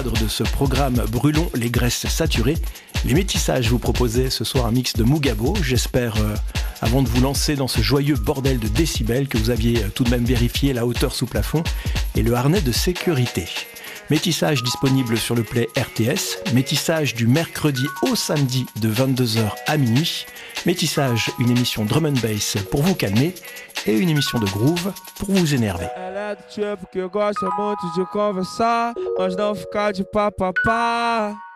De ce programme Brûlons les graisses saturées, les métissages vous proposaient ce soir un mix de Mugabo. J'espère, avant de vous lancer dans ce joyeux bordel de décibels, que vous aviez tout de même vérifié la hauteur sous plafond et le harnais de sécurité. Métissage disponible sur le Play RTS, métissage du mercredi au samedi de 22h à minuit, métissage, une émission drum and bass pour vous calmer et une émission de groove pour vous énerver. Ela é do tipo que gosta muito de conversar, mas não ficar de papapá.